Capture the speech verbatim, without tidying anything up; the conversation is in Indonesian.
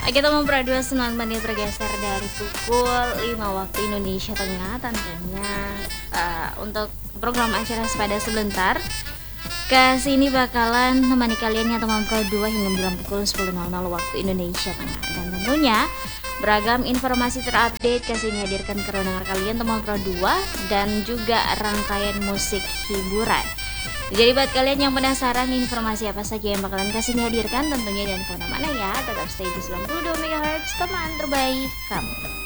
Oke, teman Pro dua sembilan menit bergeser dari pukul lima waktu Indonesia Tengah tentunya uh, untuk program acara Sepeda Sebentar. Kesini bakalan menemani kalian ya teman Pro dua hingga menjelang pukul sepuluh waktu Indonesia Tengah. Dan tentunya beragam informasi terupdate kesini hadirkan ke ruang kalian teman Pro dua dan juga rangkaian musik hiburan. Jadi buat kalian yang penasaran informasi apa saja yang bakalan kesini hadirkan tentunya dan kemana-mana ya, tetap stay di sembilan puluh dua megahertz teman terbaik kamu.